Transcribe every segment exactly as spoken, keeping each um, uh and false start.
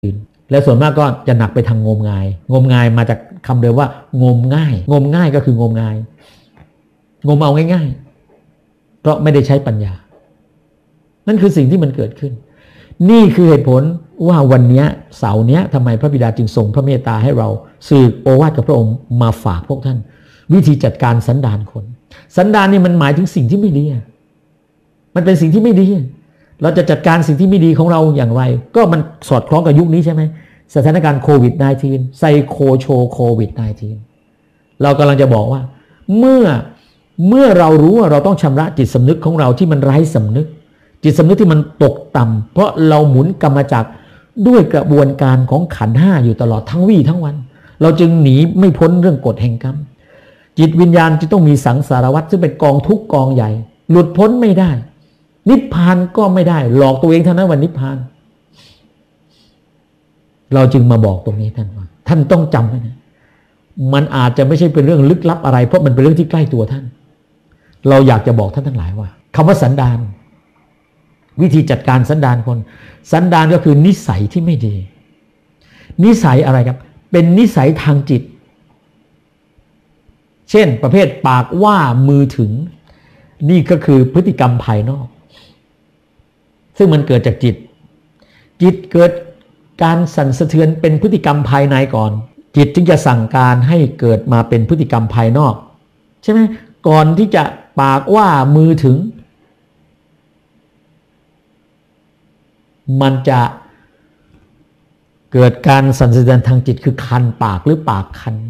และส่วนมากก็จะหนักไปทางงมงายงมงายมาจากคำเดิมว่างมง่ายงมง่ายก็คืองมงายงมเอาง่ายๆเพราะไม่ได้ใช้ปัญญานั่นคือสิ่งที่มันเกิดขึ้นนี่คือเหตุผลว่าวันนี้เสาร์นี้ทำไมพระบิดาจึงทรงพระเมตตาให้เราสื่อโอวาทกับพระองค์มาฝากพวกท่านวิธีจัดการสันดานคนสันดานนี่มันหมายถึงสิ่งที่ไม่ดีมันเป็นสิ่งที่ไม่ดีเราจะจัดการสิ่งที่ไม่ดีของเราอย่างไรก็มันสอดคล้องกับยุคนี้ใช่ไหมสถานการณ์โควิด สิบเก้า ไซโคโชโควิด สิบเก้า เรากำลังจะบอกว่าเมื่อเมื่อเรารู้ว่าเราต้องชำระจิตสำนึกของเราที่มันไร้สำนึกจิตสำนึกที่มันตกต่ำเพราะเราหมุนกรรมจักรด้วยกระบวนการของขันธ์ห้าอยู่ตลอดทั้งวี่ทั้งวันเราจึงหนีไม่พ้นเรื่องกฎแห่งกรรมจิตวิญญาณจะต้องมีสังสารวัฏซึ่งเป็นกองทุกกองใหญ่หลุดพ้นไม่ได้นิพพานก็ไม่ได้หลอกตัวเองเท่านั้นว่านิพพานเราจึงมาบอกตรงนี้ท่านว่าท่านต้องจำไว้นะมันอาจจะไม่ใช่เป็นเรื่องลึกลับอะไรเพราะมันเป็นเรื่องที่ใกล้ตัวท่านเราอยากจะบอกท่านทั้งหลายว่าคำว่าสันดานวิธีจัดการสันดานคนสันดานก็คือนิสัยที่ไม่ดีนิสัยอะไรครับเป็นนิสัยทางจิตเช่นประเภทปากว่ามือถึงนี่ก็คือพฤติกรรมภายนอกซึ่งมันเกิดจากจิตจิตเกิดการสั่นสะเทือนเป็นพฤติกรรมภายในก่อนจิตจึงจะสั่งการให้เกิดมาเป็นพฤติกรรมภายนอกใช่ไหมก่อนที่จะปากว่ามือถึงมันจะเกิดการสั่นสะเทือนทางจิตคือคันปากหรือปากคัน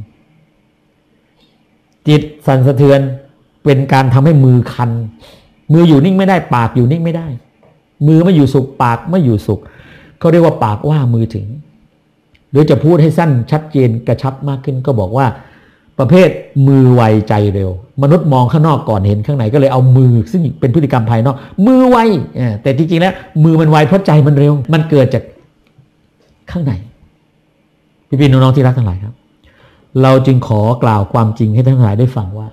จิตสั่นสะเทือนเป็นการทำให้มือคันมืออยู่นิ่งไม่ได้ปากอยู่นิ่งไม่ได้มือไม่อยู่สุขปากไม่อยู่สุขเขาเรียกว่าปากว่ามือถึงหรือจะพูดให้สั้นชัดเจนกระชับมากขึ้นก็บอกว่าประเภทมือไวใจเร็วมนุษย์มองข้างนอกก่อนเห็นข้างในก็เลยเอามือซึ่งเป็นพฤติกรรมภายนอกมือไวแต่จริงๆแล้วมือมันไวเพราะใจมันเร็วมันเกิดจากข้างในพี่ๆน้องๆที่รักทั้งหลายครับเราจึงขอกล่าวความจริงให้ทั้งหลายได้ฟังว่า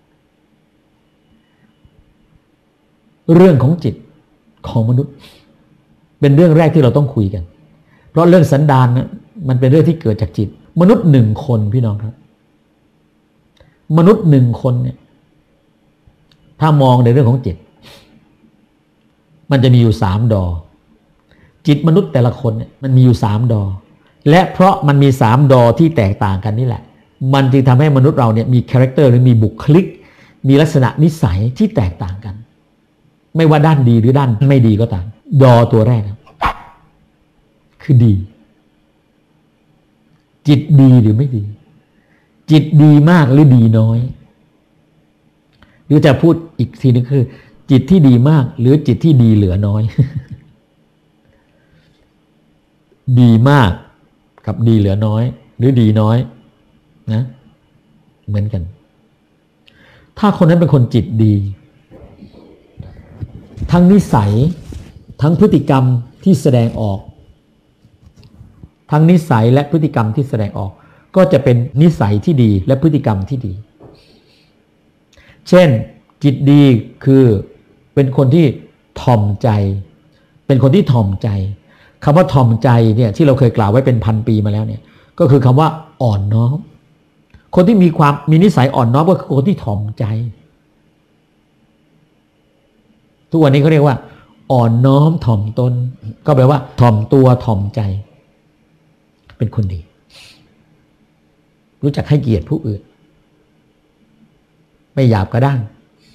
เรื่องของจิตของมนุษย์เป็นเรื่องแรกที่เราต้องคุยกันเพราะเรื่องสันดานนะมันเป็นเรื่องที่เกิดจากจิตมนุษย์หนึ่งคนพี่น้องครับมนุษย์หนึ่งคนเนี่ยถ้ามองในเรื่องของจิตมันจะมีอยู่สามดอจิตมนุษย์แต่ละคนเนี่ยมันมีอยู่สามดอและเพราะมันมีสามดอที่แตกต่างกันนี่แหละมันจึงทำให้มนุษย์เราเนี่ยมีคาแรคเตอร์หรือมีบุคลิกมีลักษณะนิสัยที่แตกต่างกันไม่ว่าด้านดีหรือด้านไม่ดีก็ตามดอตัวแรกคือดีจิตดีหรือไม่ดีจิตดีมากหรือดีน้อยหรือจะพูดอีกทีนึงคือจิตที่ดีมากหรือจิตที่ดีเหลือน้อย ดีมากกับดีเหลือน้อยหรือดีน้อยนะเหมือนกันถ้าคนนั้นเป็นคนจิตดีทั้งนิสัยทั้งพฤติกรรมที่แสดงออกทั้งนิสัยและพฤติกรรมที่แสดงออกก็จะเป็นนิสัยที่ดีและพฤติกรรมที่ดีเช่นจิตดีคือเป็นคนที่ถ่อมใจเป็นคนที่ถ่อมใจคำว่าถ่อมใจเนี่ยที่เราเคยกล่าวไว้เป็นพันปีมาแล้วเนี่ยก็คือคำว่าอ่อนน้อมคนที่มีความมีนิสัยอ่อนน้อมก็คือคนที่ถ่อมใจทุกวันนี้เขาเรียกว่าอ่อนน้อมถ่อมตนก็แปลว่าถ่อมตัวถ่อมใจเป็นคนดีรู้จักให้เกียรติผู้อื่นไม่หยาบกระด้าง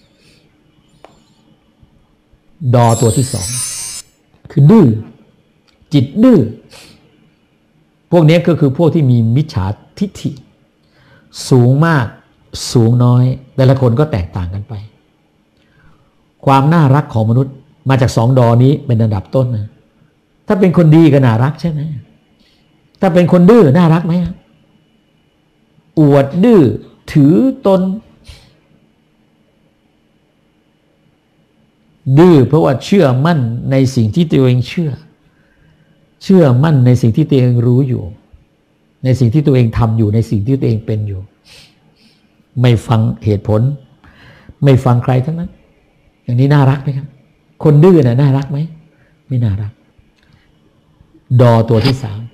ดอตัวที่สองคือดื้อจิตดื้อพวกนี้ก็คือพวกที่มีมิจฉาทิฐิสูงมากสูงน้อยแต่ละคนก็แตกต่างกันไปความน่ารักของมนุษย์มาจากสองดอนี้เป็นอันดับต้นนะถ้าเป็นคนดีก็น่ารักใช่ไหมถ้าเป็นคนดื้อน่ารักไหมอวดดื้อถือตนดื้อเพราะว่าเชื่อมั่นในสิ่งที่ตัวเองเชื่อเชื่อมั่นในสิ่งที่ตัวเองรู้อยู่ในสิ่งที่ตัวเองทำอยู่ในสิ่งที่ตัวเองเป็นอยู่ไม่ฟังเหตุผลไม่ฟังใครทั้งนั้นอย่างนี้น่ารักไหมครับคนดื้อน่ะน่ารักไหมไม่น่ารักดอตัวที่สาม